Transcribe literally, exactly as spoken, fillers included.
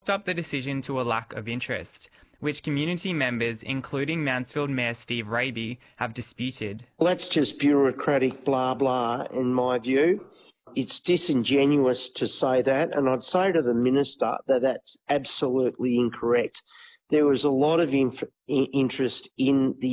up the decision to a lack of interest, which community members, including Mansfield Mayor Steve Raby, have disputed. Well, that's just bureaucratic blah blah in my view. It's disingenuous to say that, and I'd say to the minister that that's absolutely incorrect. There was a lot of inf- interest in the